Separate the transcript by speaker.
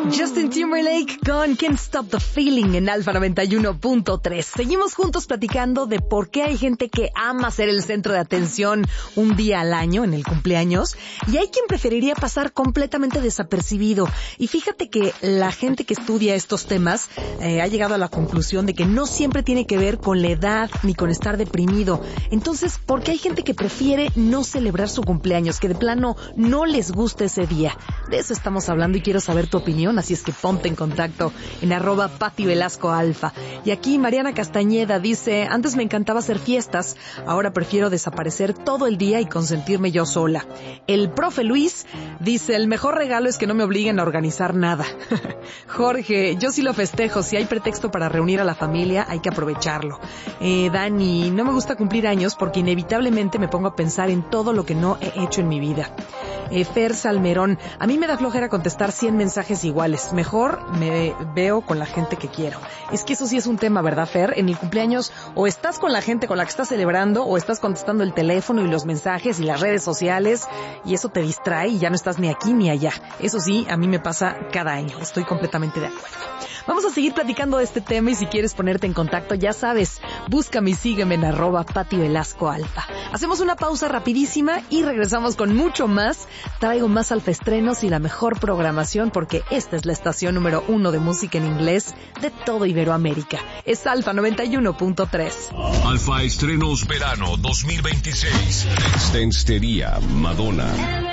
Speaker 1: Justin Timberlake con Can't Stop the Feeling en Alfa 91.3. Seguimos juntos platicando de por qué hay gente que ama ser el centro de atención un día al año, en el cumpleaños, y hay quien preferiría pasar completamente desapercibido. Y fíjate que la gente que estudia estos temas ha llegado a la conclusión de que no siempre tiene que ver con la edad ni con estar deprimido. Entonces, ¿por qué hay gente que prefiere no celebrar su cumpleaños, que de plano no les gusta ese día? De eso estamos hablando y quiero saber tu opinión, así es que ponte en contacto en @PatiVelascoAlfa. Y aquí Mariana Castañeda dice: antes me encantaba hacer fiestas, ahora prefiero desaparecer todo el día y consentirme yo sola. El profe Luis dice: el mejor regalo es que no me obliguen a organizar nada. Jorge: yo sí lo festejo, si hay pretexto para reunir a la familia hay que aprovecharlo. Dani: no me gusta cumplir años porque inevitablemente me pongo a pensar en todo lo que no he hecho en mi vida. Fer Salmerón: a mí me da flojera contestar 100 mensajes iguales, mejor me veo con la gente que quiero. Es que eso sí es un tema, ¿verdad, Fer? En el cumpleaños o estás con la gente con la que estás celebrando o estás contestando el teléfono y los mensajes y las redes sociales y eso te distrae y ya no estás ni aquí ni allá. Eso sí, a mí me pasa cada año, estoy completamente de acuerdo. Vamos a seguir platicando de este tema y si quieres ponerte en contacto, ya sabes, búscame y sígueme en @PatiVelascoAlfa. Hacemos una pausa rapidísima y regresamos con mucho más. Traigo más alfaestrenos y la mejor programación porque esta es la estación número 1 de música en inglés de todo Iberoamérica. Es Alfa 91.3.
Speaker 2: Alfa Estrenos Verano 2026. Stenstería Madonna.